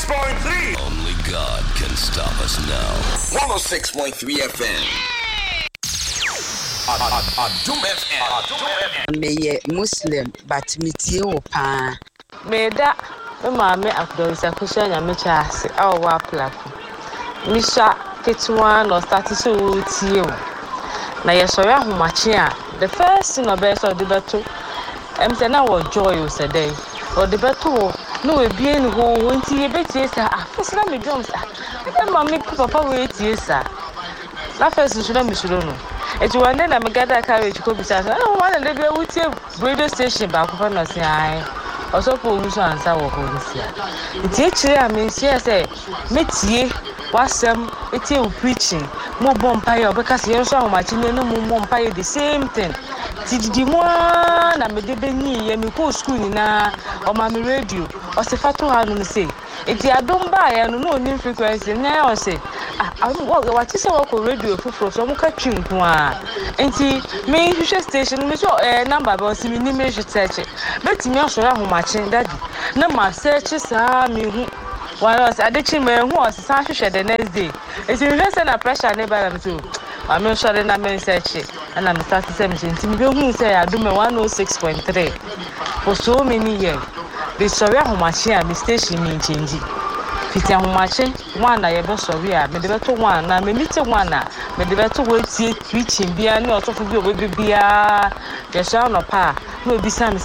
106.3. Only God can stop us now. 106.3 FM. Adum FM. Me Muslim, but me tie pa. Me da me maame akdorisa kusha nya me chaase a wa plako. Me sha ketwa no start so tie o. Na ye sori ahomache a the first thing about so the beto. Em say na wo joy o say dey. O the beto no we bien ho wonti ye betie sa afisra me drums ah. E ma me papa we tie sa. Na first so na me suro no. Eti one day na me gather carriage ko bisa so na one day we wutie radio station ba ko fa no say ai. Also for you answer wo ko nsia. Eti echire a me nsia say metie wasem eti o preaching mo bompaye obeka se yenso ahomachi ne no mo bompaye the same thing. Tididi mo na me de beni ye me ko school ni na o ma me radio o se fatu ha no say eti adom ba ya no no ni frequency na o say what is our radio for so mo ka twinko a enti me hwehwe station me so number ba si me ni me hwetche betimi asoro ahomachi daddy na ma search sa me hu was adechi me hu o sa hwehwe the next day eti me say na pressure ne ba na so I'm sure that I'm searching and I'm starting searching. Who say I do me 106.3 for so many years. The sorry how much here, the station mean changing. Fifty how much one I ever sorry, I made the better one, I made it one, made the better way to reaching, be a not of you will be a the sound of pa, will be some.